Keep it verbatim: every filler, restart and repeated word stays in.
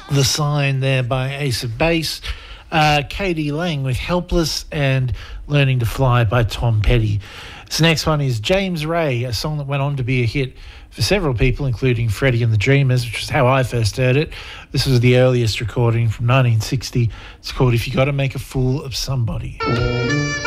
The Sign there by Ace of Base. Uh, K D Lang with Helpless, and Learning to Fly by Tom Petty. This next one is James Ray, a song that went on to be a hit for several people, including Freddie and the Dreamers, which is how I first heard it. This was the earliest recording from nineteen sixty. It's called If You Gotta Make a Fool of Somebody.